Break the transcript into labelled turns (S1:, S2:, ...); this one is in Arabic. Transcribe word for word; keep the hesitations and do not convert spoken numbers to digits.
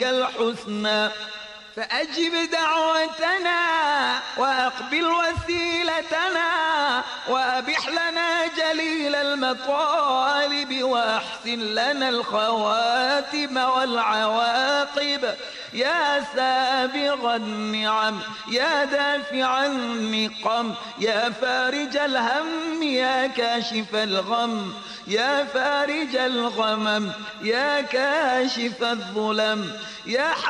S1: الحسنى فأجب دعوتنا وأقبل وسيلتنا وأبح لنا جليل المطالب وأحسن لنا الخواتم والعواقب يا سابغ النعم يا دافع النقم يا فارج الهم يا كاشف الغم يا فارج الغمم يا كاشف الظلم يا